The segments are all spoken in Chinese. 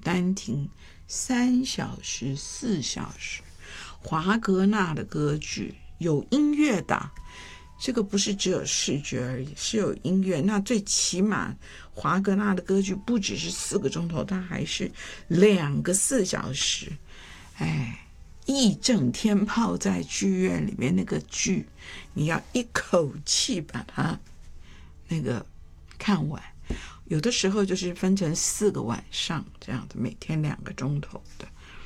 丹亭3小时、4小时，华格纳的歌剧有音乐的，这个不是只有视觉而已，是有音乐。那最起码华格纳的歌剧不只是4个钟头，它还是2个4小时。一整天泡在剧院里面，那个剧你要一口气把它那个看完，有的时候就是分成4个晚上这样子，每天2个钟头的。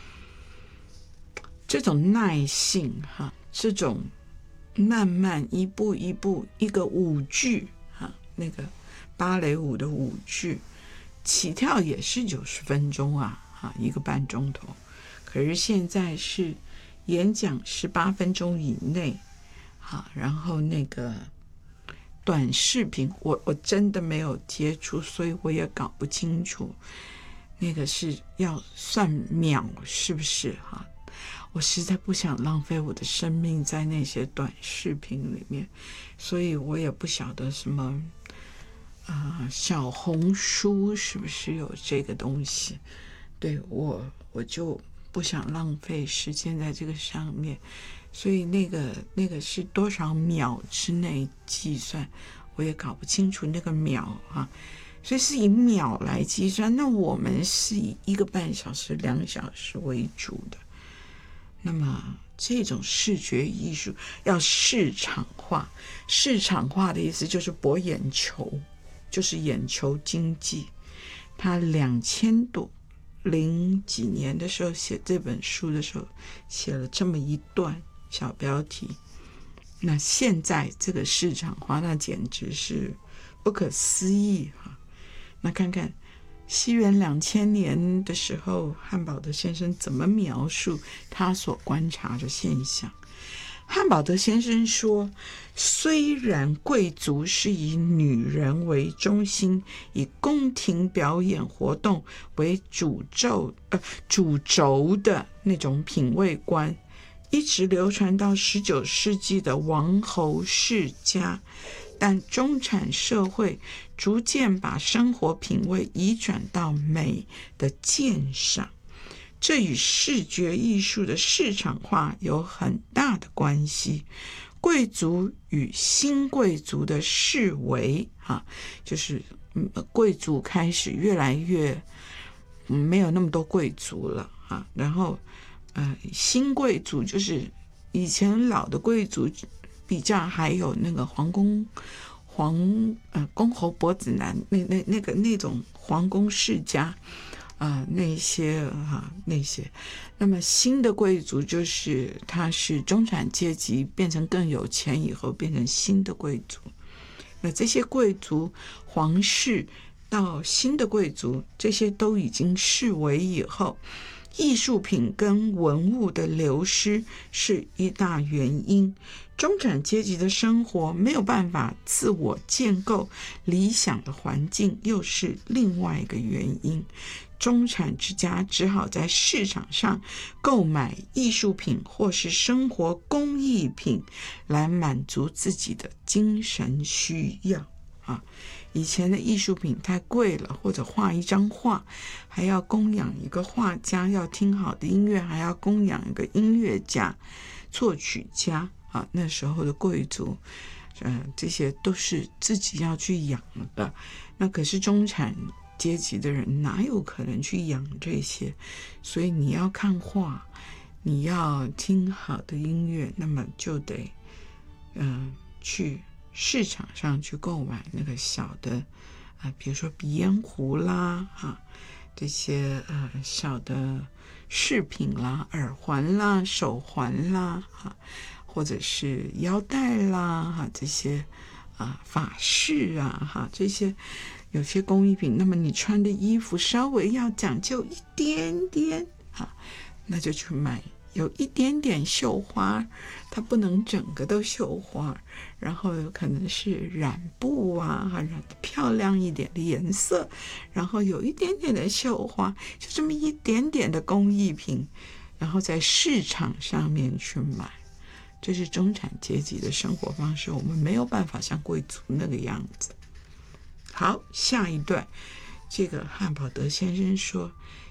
这种耐性这种慢慢一步一步，一个舞剧那个芭蕾舞的舞剧起跳也是90分钟1个半钟头，可是现在是演讲18分钟以内然后那个短视频我真的没有接触，所以我也搞不清楚那个是要算秒是不是我实在不想浪费我的生命在那些短视频里面，所以我也不晓得什么小红书是不是有这个东西。对，我就不想浪费时间在这个上面，所以那个是多少秒之内计算，我也搞不清楚那个秒所以是以秒来计算。那我们是以1个半小时、2小时为主的。那么这种视觉艺术要市场化，市场化的意思就是博眼球，就是眼球经济。他2000多零几年的时候写这本书的时候写了这么一段小标题，那现在这个市场化那简直是不可思议那看看西元2000年的时候，汉堡德先生怎么描述他所观察的现象。汉堡德先生说，虽然贵族是以女人为中心，以宫廷表演活动为主轴的那种品味观，一直流传到19世纪的王侯世家，但中产社会逐渐把生活品味移转到美的鉴赏，这与视觉艺术的市场化有很大的关系。贵族与新贵族的式微就是贵族开始越来越没有那么多贵族了然后新贵族就是以前老的贵族比较还有那个公侯伯子男那种皇宫世家那些，那么新的贵族就是他是中产阶级变成更有钱以后变成新的贵族。那这些贵族皇室到新的贵族，这些都已经式微以后，艺术品跟文物的流失是一大原因。中产阶级的生活没有办法自我建构理想的环境，又是另外一个原因。中产之家只好在市场上购买艺术品或是生活工艺品来满足自己的精神需要以前的艺术品太贵了，或者画一张画还要供养一个画家，要听好的音乐还要供养一个音乐家、作曲家那时候的贵族这些都是自己要去养的。那可是中产阶级的人哪有可能去养这些？所以你要看画，你要听好的音乐，那么就得去市场上去购买那个小的比如说鼻烟壶啦这些小的饰品啦、耳环啦、手环啦或者是腰带啦这些发饰这些有些工艺品，那么你穿的衣服稍微要讲究一点点那就去买有一点点绣花，它不能整个都绣花，然后有可能是染布染得漂亮一点的颜色，然后有一点点的绣花，就这么一点点的工艺品，然后在市场上面去买。这是中产阶级的生活方式，我们没有办法像贵族那个样子。好，下一段，这个汉堡德先生说，